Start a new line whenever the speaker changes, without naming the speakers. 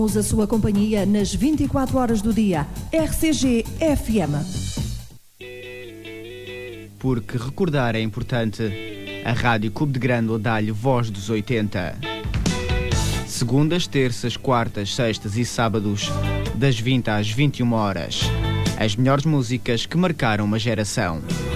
A sua companhia nas 24 horas do dia. RCG FM.
Porque recordar é importante. A Rádio Clube de Grândola dá-lhe voz dos 80. Segundas, terças, quartas, sextas e sábados, das 20 às 21 horas. As melhores músicas que marcaram uma geração.